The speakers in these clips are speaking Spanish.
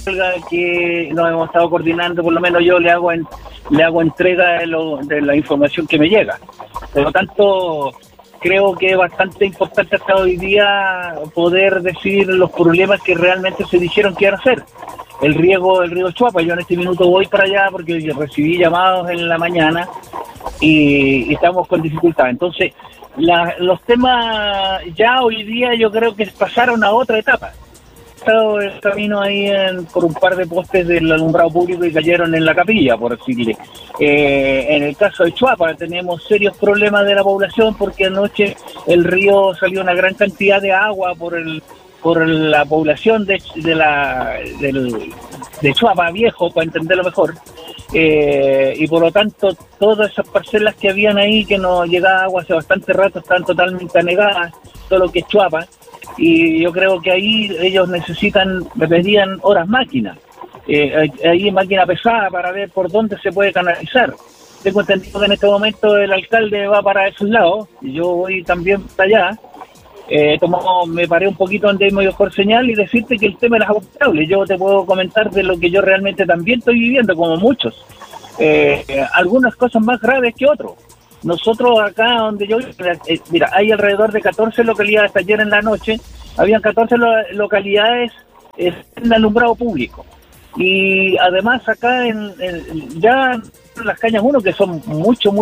que nos hemos estado coordinando, por lo menos yo le hago entrega de la información que me llega. Por lo tanto, creo que es bastante importante hasta hoy día poder decir los problemas que realmente se dijeron que iban a hacer. El río Chuapa, yo en este minuto voy para allá porque recibí llamados en la mañana y estamos con dificultad. Entonces, los temas ya hoy día yo creo que pasaron a otra etapa. He estado el camino ahí por un par de postes del alumbrado público y cayeron en la capilla, por decirle. En el caso de Chuapa tenemos serios problemas de la población porque anoche el río salió una gran cantidad de agua por la población de Chuapa Viejo, para entenderlo mejor. Y por lo tanto todas esas parcelas que habían ahí que no llegaba agua hace bastante rato están totalmente anegadas, todo lo que es Chuapa, y yo creo que ahí ellos me pedían horas máquinas, ahí máquina pesada para ver por dónde se puede canalizar. Tengo entendido que en este momento el alcalde va para esos lados y yo voy también para allá. Me paré un poquito donde hay mejor señal y decirte que el tema de las aguas potables, yo te puedo comentar de lo que yo realmente también estoy viviendo, como muchos, algunas cosas más graves que otros. Nosotros acá donde yo mira, hay alrededor de 14 localidades. Hasta ayer en la noche habían 14 localidades en alumbrado público, y además acá ya en las Cañas 1, que son mucho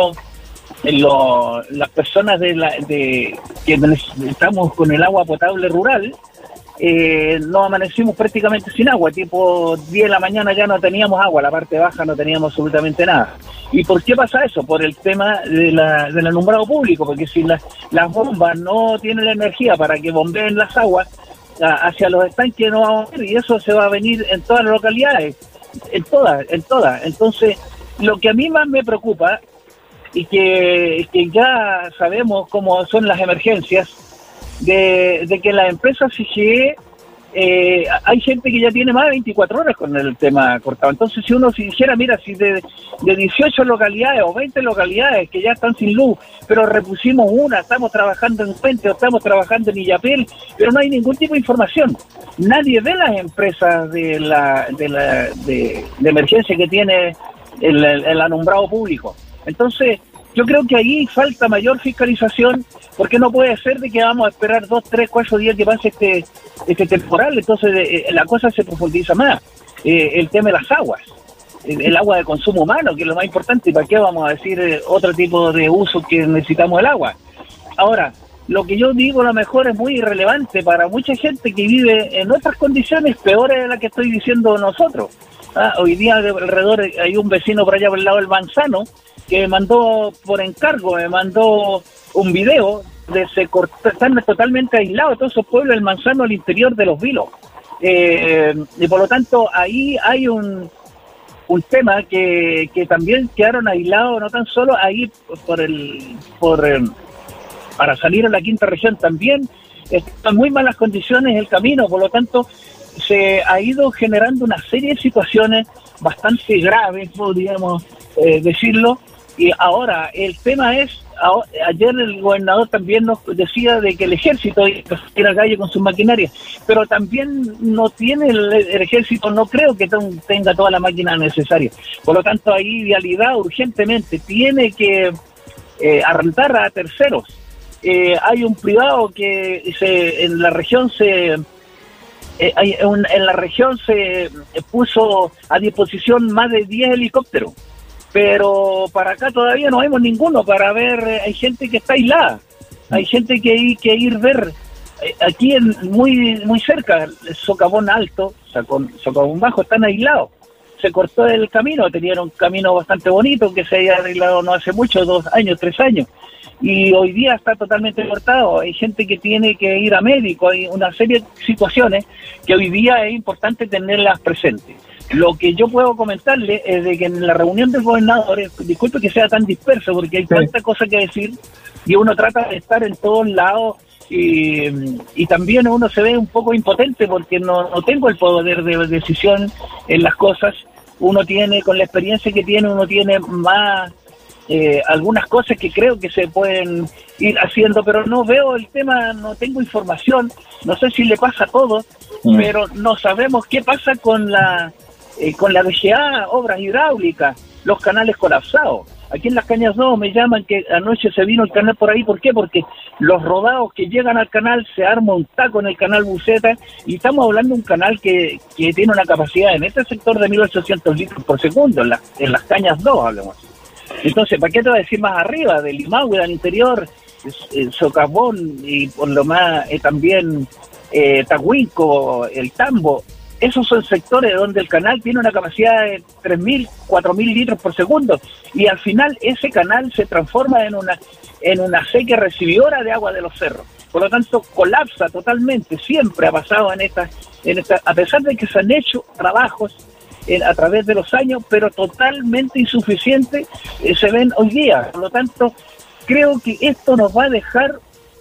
las personas que estamos con el agua potable rural, nos amanecimos prácticamente sin agua. Tipo 10 de la mañana ya no teníamos agua, la parte baja no teníamos absolutamente nada. ¿Y por qué pasa eso? Por el tema del alumbrado público, porque si las bombas no tienen la energía para que bombeen las aguas hacia los estanques, no vamos a ver, y eso se va a venir en todas las localidades, en todas. Entonces, lo que a mí más me preocupa, y que ya sabemos cómo son las emergencias, de que la empresa CGE, hay gente que ya tiene más de 24 horas con el tema cortado. Entonces, si uno dijera, mira, si de 18 localidades o 20 localidades que ya están sin luz, pero repusimos una, estamos trabajando en Puente o estamos trabajando en Illapel, pero no hay ningún tipo de información. Nadie ve las empresas de emergencia que tiene el alumbrado público. Entonces, yo creo que ahí falta mayor fiscalización, porque no puede ser de que vamos a esperar 2, 3, 4 días que pase este temporal. Entonces la cosa se profundiza más. El tema de las aguas, el agua de consumo humano, que es lo más importante. ¿Y para qué vamos a decir otro tipo de uso que necesitamos el agua? Ahora, lo que yo digo a lo mejor es muy irrelevante para mucha gente que vive en otras condiciones peores de las que estoy diciendo nosotros. Hoy día alrededor hay un vecino por allá por el lado del Manzano que me mandó por encargo, me mandó un video de están totalmente aislados todos esos pueblos del Manzano al interior de los Vilos. Y por lo tanto ahí hay un tema que también quedaron aislados, no tan solo ahí para salir a la quinta región, también están muy malas condiciones el camino. Por lo tanto se ha ido generando una serie de situaciones bastante graves, podríamos decirlo. Y ahora el tema es, ayer el gobernador también nos decía de que el ejército iba a ir a la calle con sus maquinarias, pero también no tiene el ejército, no creo que tenga toda la máquina necesaria. Por lo tanto, ahí Vialidad urgentemente tiene que arrendar a terceros. Hay un privado que en la región se puso a disposición más de 10 helicópteros, pero para acá todavía no vemos ninguno para ver. Hay gente que está aislada, hay gente que hay que ir ver. Aquí muy cerca, Socavón Alto, Socavón Bajo, están aislados. Se cortó el camino, tenían un camino bastante bonito que se había arreglado no hace mucho, 2 años, 3 años, y hoy día está totalmente cortado. Hay gente que tiene que ir a médico, hay una serie de situaciones que hoy día es importante tenerlas presentes. Lo que yo puedo comentarle es de que en la reunión del gobernador, disculpe que sea tan disperso porque hay tantas cosas que decir y uno trata de estar en todos lados, y también uno se ve un poco impotente porque no tengo el poder de decisión en las cosas. Uno tiene, con la experiencia que tiene, uno tiene más algunas cosas que creo que se pueden ir haciendo, pero no veo el tema, no tengo información, no sé si le pasa a todos, pero no sabemos qué pasa con la DGA, obras hidráulicas, los canales colapsados. Aquí en Las Cañas 2 me llaman que anoche se vino el canal por ahí. ¿Por qué? Porque los rodados que llegan al canal, se arma un taco en el canal Buceta, y estamos hablando de un canal que tiene una capacidad en este sector de 1.800 litros por segundo, en Las Cañas 2 hablamos. Entonces, ¿para qué te voy a decir más arriba? Del Limahue, del interior, Socavón y por lo más también Tahuinco, el Tambo. Esos son sectores donde el canal tiene una capacidad de 3.000, 4.000 litros por segundo, y al final ese canal se transforma en una acequia recibidora de agua de los cerros. Por lo tanto, colapsa totalmente. Siempre ha pasado en esta, a pesar de que se han hecho trabajos a través de los años, pero totalmente insuficientes se ven hoy día. Por lo tanto, creo que esto nos va a dejar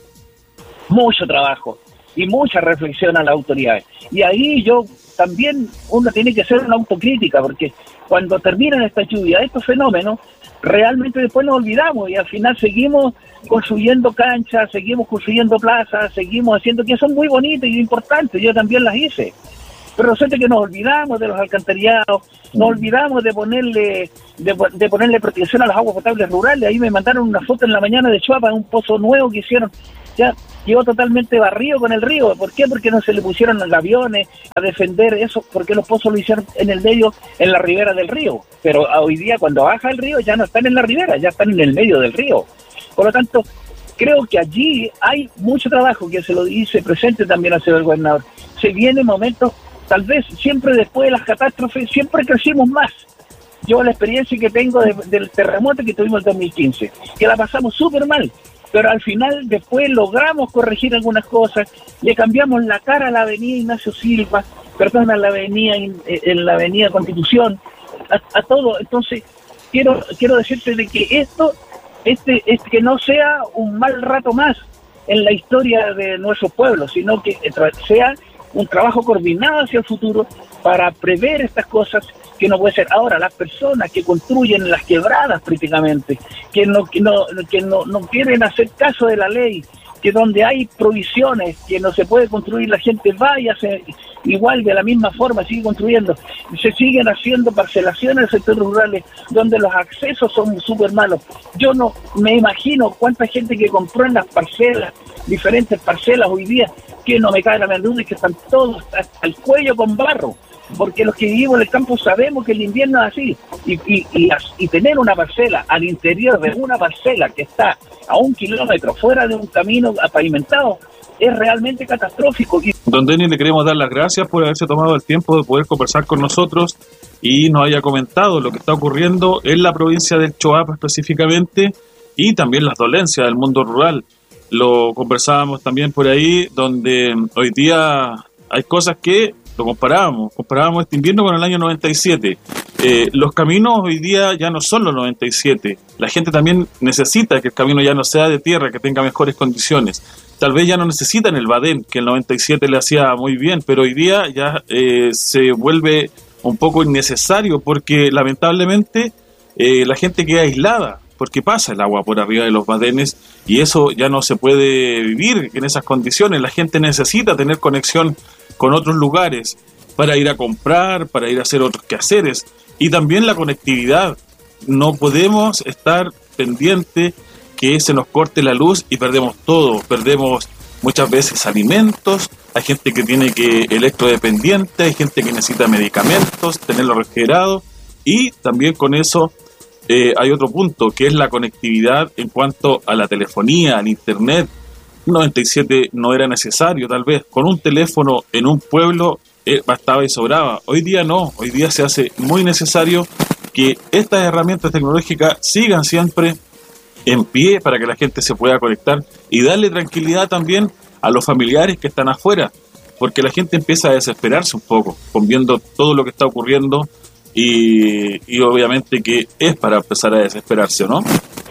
mucho trabajo y mucha reflexión a las autoridades. Y ahí también uno tiene que hacer una autocrítica, porque cuando terminan esta lluvia, estos fenómenos, realmente después nos olvidamos y al final seguimos construyendo canchas, seguimos construyendo plazas, seguimos haciendo, que son muy bonitas y importantes, yo también las hice. Pero resulta que nos olvidamos de los alcantarillados, nos olvidamos de ponerle protección a las aguas potables rurales. Ahí me mandaron una foto en la mañana de Chuapa, un pozo nuevo que hicieron, ya quedó totalmente barrido con el río. ¿Por qué? Porque no se le pusieron gaviones a defender eso, porque los pozos lo hicieron en el medio, en la ribera del río. Pero hoy día cuando baja el río ya no están en la ribera, ya están en el medio del río. Por lo tanto, creo que allí hay mucho trabajo, que se lo dice presente también al señor gobernador. Se vienen momentos, tal vez siempre después de las catástrofes, siempre crecimos más. Yo la experiencia que tengo del terremoto que tuvimos en 2015, que la pasamos súper mal, pero al final después logramos corregir algunas cosas, le cambiamos la cara a la avenida Ignacio Silva, a la avenida, en la avenida Constitución, a todo. Entonces, quiero decirte de que esto, que no sea un mal rato más en la historia de nuestro pueblo, sino que sea un trabajo coordinado hacia el futuro para prever estas cosas que no puede ser. Ahora, las personas que construyen las quebradas prácticamente, que no quieren hacer caso de la ley, que donde hay provisiones, que no se puede construir, la gente vaya igual de la misma forma, sigue construyendo. Se siguen haciendo parcelaciones en los sectores rurales donde los accesos son súper malos. Yo no me imagino cuánta gente que compró en las parcelas, diferentes parcelas hoy día, que no me cae la menor duda, y que están todos al cuello con barro, porque los que vivimos en el campo sabemos que el invierno es así, y tener una parcela al interior de una parcela que está a 1 kilómetro fuera de un camino pavimentado es realmente catastrófico. Don Denis, le queremos dar las gracias por haberse tomado el tiempo de poder conversar con nosotros y nos haya comentado lo que está ocurriendo en la provincia del Choapa específicamente, y también las dolencias del mundo rural. Lo conversábamos también por ahí, donde hoy día hay cosas que lo comparábamos este invierno con el año 97. Los caminos hoy día ya no son los 97. La gente también necesita que el camino ya no sea de tierra, que tenga mejores condiciones. Tal vez ya no necesitan el Badén, que el 97 le hacía muy bien, pero hoy día ya se vuelve un poco innecesario, porque lamentablemente la gente queda aislada, porque pasa el agua por arriba de los badenes, y eso ya no se puede vivir en esas condiciones. La gente necesita tener conexión con otros lugares para ir a comprar, para ir a hacer otros quehaceres, y también la conectividad. No podemos estar pendientes que se nos corte la luz y perdemos todo. Perdemos muchas veces alimentos, hay gente que tiene que electrodependiente, hay gente que necesita medicamentos, tenerlo refrigerado, y también con eso hay otro punto, que es la conectividad en cuanto a la telefonía, al internet. 97 no era necesario, tal vez con un teléfono en un pueblo bastaba y sobraba. Hoy día no, hoy día se hace muy necesario que estas herramientas tecnológicas sigan siempre en pie para que la gente se pueda conectar y darle tranquilidad también a los familiares que están afuera, porque la gente empieza a desesperarse un poco con viendo todo lo que está ocurriendo, y obviamente que es para empezar a desesperarse, ¿no?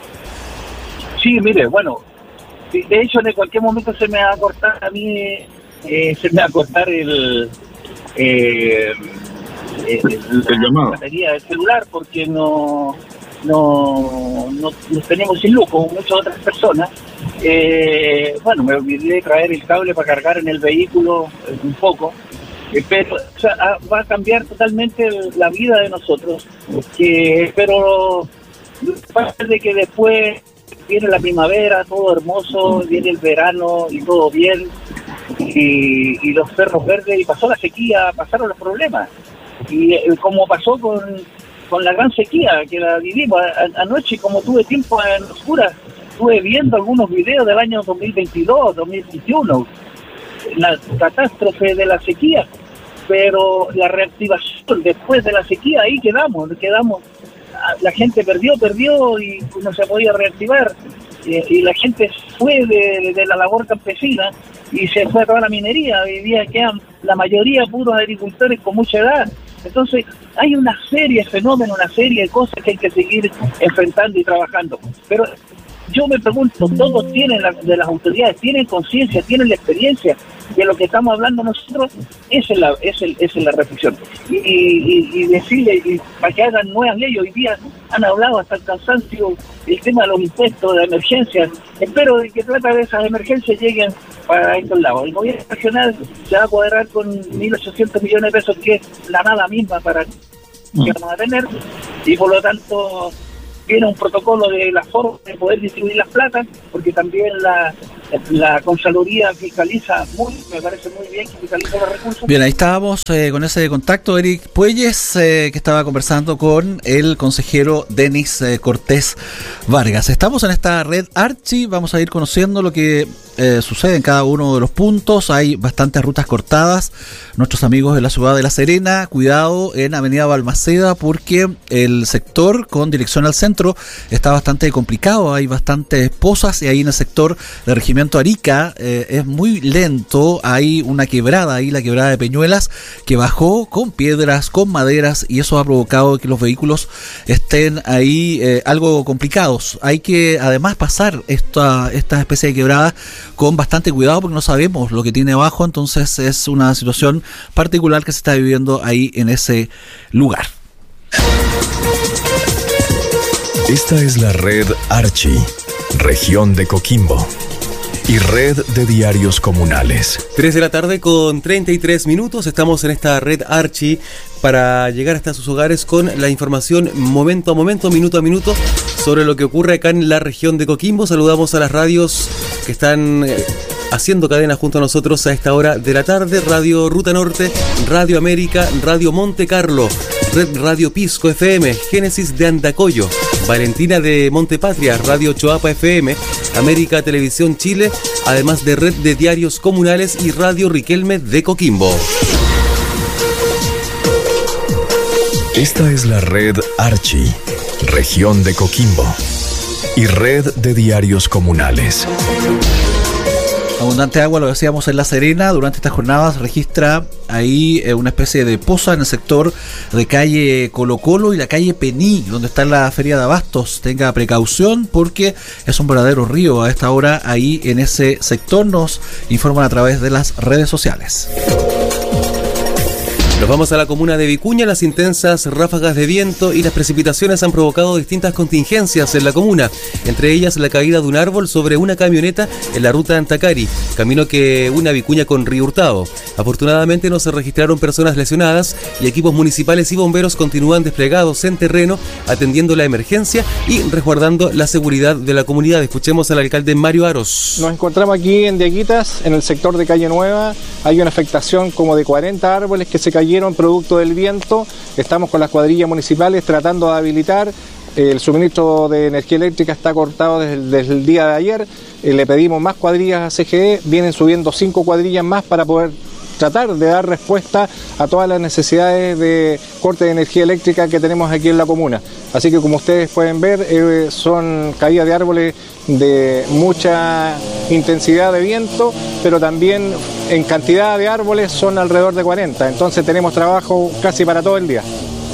Sí, mire, bueno, de hecho en cualquier momento se me va a cortar a mí, se me va a cortar el llamado, la batería del celular, porque no nos tenemos sin luz, como muchas otras personas. Bueno, me olvidé de traer el cable para cargar en el vehículo un poco, pero o sea, va a cambiar totalmente la vida de nosotros. Pero pasa de que después viene la primavera, todo hermoso, viene el verano y todo bien, y los cerros verdes, y pasó la sequía, pasaron los problemas. Y como pasó con la gran sequía que la vivimos anoche, como tuve tiempo en oscuras, estuve viendo algunos videos del año 2022, 2021, la catástrofe de la sequía, pero la reactivación después de la sequía, ahí quedamos, la gente perdió y no se podía reactivar, y la gente fue de la labor campesina y se fue a toda la minería, quedan la mayoría puros agricultores con mucha edad. Entonces hay una serie de fenómenos, una serie de cosas que hay que seguir enfrentando y trabajando. Pero yo me pregunto, todos tienen, de las autoridades, tienen conciencia, tienen la experiencia de lo que estamos hablando nosotros. Esa es la reflexión. Y decirle, y para que hagan nuevas leyes, hoy día han hablado hasta el cansancio el tema de los impuestos de emergencia. Espero que trata de esas emergencias lleguen para estos lados. El gobierno regional se va a cuadrar con 1.800 millones de pesos, que es la nada misma para que vamos a tener, y por lo tanto viene un protocolo de la forma de poder distribuir las platas, porque también la Contraloría fiscaliza me parece muy bien que fiscaliza los recursos. Bien, ahí estábamos con ese contacto, Eric Puelles, que estaba conversando con el consejero Denis Cortés Vargas. Estamos en esta red Archi, vamos a ir conociendo lo que sucede en cada uno de los puntos. Hay bastantes rutas cortadas. Nuestros amigos de la ciudad de La Serena, cuidado en Avenida Balmaceda, porque el sector con dirección al centro está bastante complicado. Hay bastantes pozas, y ahí en el sector de Regimiento Arica es muy lento. Hay una quebrada ahí, la quebrada de Peñuelas, que bajó con piedras, con maderas, y eso ha provocado que los vehículos estén ahí algo complicados. Hay que además pasar esta especie de quebrada con bastante cuidado, porque no sabemos lo que tiene abajo. Entonces es una situación particular que se está viviendo ahí en ese lugar. Esta es la red Archi, región de Coquimbo, y red de diarios comunales. 3 de la tarde con 33 minutos. Estamos en esta red Archi para llegar hasta sus hogares con la información momento a momento, minuto a minuto, sobre lo que ocurre acá en la región de Coquimbo. Saludamos a las radios que están haciendo cadena junto a nosotros a esta hora de la tarde: Radio Ruta Norte, Radio América, Radio Monte Carlo, Red Radio Pisco FM, Génesis de Andacoyo, Valentina de Montepatria, Radio Choapa FM, América Televisión Chile, además de Red de Diarios Comunales y Radio Riquelme de Coquimbo. Esta es la red Archi, región de Coquimbo, y Red de Diarios Comunales. Abundante agua, lo decíamos, en La Serena. Durante estas jornadas registra ahí una especie de poza en el sector de calle Colo Colo y la calle Pení, donde está la feria de abastos. Tenga precaución porque es un verdadero río a esta hora ahí en ese sector, nos informan a través de las redes sociales. Nos vamos a la comuna de Vicuña. Las intensas ráfagas de viento y las precipitaciones han provocado distintas contingencias en la comuna, entre ellas la caída de un árbol sobre una camioneta en la ruta Antacari, camino que une a Vicuña con Río Hurtado. Afortunadamente no se registraron personas lesionadas y equipos municipales y bomberos continúan desplegados en terreno atendiendo la emergencia y resguardando la seguridad de la comunidad. Escuchemos al alcalde Mario Aros. Nos encontramos aquí en Diaguitas, en el sector de Calle Nueva. Hay una afectación como de 40 árboles que se cayeron producto del viento. Estamos con las cuadrillas municipales tratando de habilitar. El suministro de energía eléctrica está cortado desde el día de ayer. Le pedimos más cuadrillas a CGE. Vienen subiendo 5 cuadrillas más para poder tratar de dar respuesta a todas las necesidades de corte de energía eléctrica que tenemos aquí en la comuna. Así que, como ustedes pueden ver, son caídas de árboles de mucha intensidad de viento, pero también en cantidad de árboles son alrededor de 40, entonces tenemos trabajo casi para todo el día.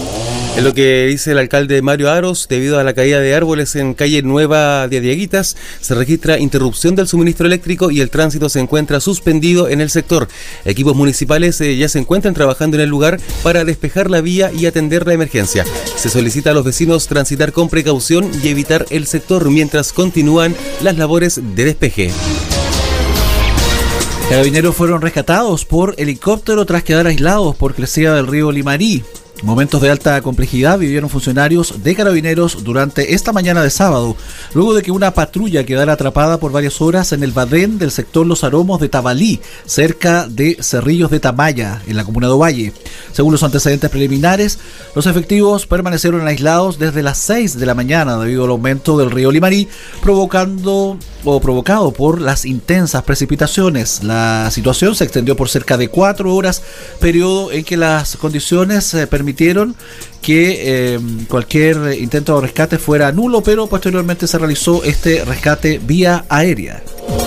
Es lo que dice el alcalde Mario Aros. Debido a la caída de árboles en calle Nueva de Adiaguitas, se registra interrupción del suministro eléctrico y el tránsito se encuentra suspendido en el sector. Equipos municipales ya se encuentran trabajando en el lugar para despejar la vía y atender la emergencia. Se solicita a los vecinos transitar con precaución y evitar el sector mientras continúan las labores de despeje. Carabineros fueron rescatados por helicóptero tras quedar aislados por crecida del río Limarí. Momentos de alta complejidad vivieron funcionarios de Carabineros durante esta mañana de sábado, luego de que una patrulla quedara atrapada por varias horas en el badén del sector Los Aromos de Tabalí, cerca de Cerrillos de Tamaya, en la comuna de Ovalle. Según los antecedentes preliminares, los efectivos permanecieron aislados desde las 6 de la mañana debido al aumento del río Limarí, provocado por las intensas precipitaciones. La situación se extendió por cerca de 4 horas, periodo en que las condiciones permitieron que cualquier intento de rescate fuera nulo, pero posteriormente se realizó este rescate vía aérea.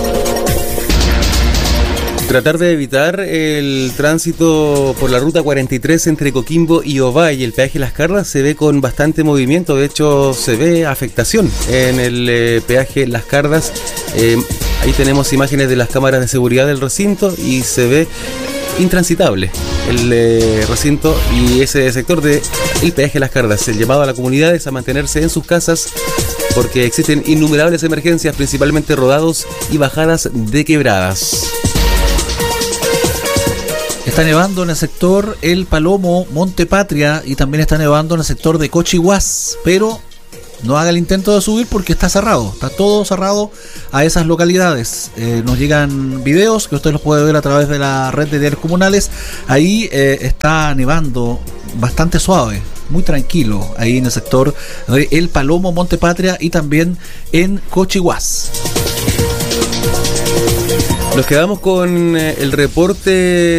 Tratar de evitar el tránsito por la ruta 43 entre Coquimbo y Ovalle, el peaje Las Cardas, se ve con bastante movimiento. De hecho, se ve afectación en el peaje Las Cardas. Ahí tenemos imágenes de las cámaras de seguridad del recinto y se ve intransitable el recinto y ese sector del peaje Las Cardas. El llamado a la comunidad es a mantenerse en sus casas porque existen innumerables emergencias, principalmente rodados y bajadas de quebradas. Está nevando en el sector El Palomo, Monte Patria, y también está nevando en el sector de Cochihuás, pero no haga el intento de subir porque está cerrado, está todo cerrado a esas localidades. Nos llegan videos que usted los puede ver a través de la red de diarios comunales. Ahí está nevando bastante suave, muy tranquilo, ahí en el sector de El Palomo, Monte Patria y también en Cochihuás. Nos quedamos con el reporte